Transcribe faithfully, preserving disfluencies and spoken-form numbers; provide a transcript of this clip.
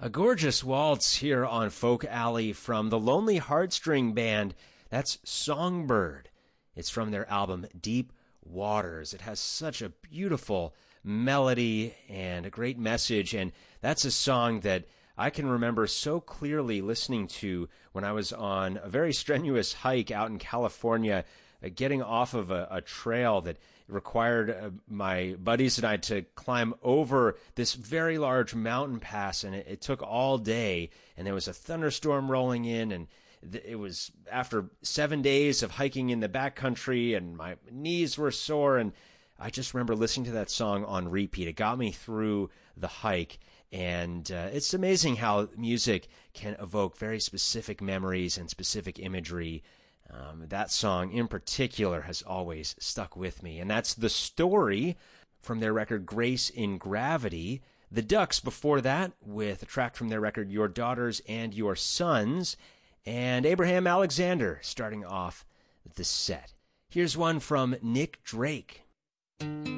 A gorgeous waltz here on Folk Alley from the Lonely Heartstring Band. That's Songbird. It's from their album Deep Waters. It has such a beautiful melody and a great message, and that's a song that I can remember so clearly listening to when I was on a very strenuous hike out in California, uh, getting off of a, a trail that required uh, my buddies and I to climb over this very large mountain pass, and it, it took all day, and there was a thunderstorm rolling in, and th- it was after seven days of hiking in the backcountry, and my knees were sore, and I just remember listening to that song on repeat. It got me through the hike, and uh, it's amazing how music can evoke very specific memories and specific imagery. Um, that song in particular has always stuck with me, and that's The Story from their record Grace in Gravity. The Ducks before that with a track from their record Your Daughters and Your Sons, and Abraham Alexander starting off the set. Here's one from Nick Drake.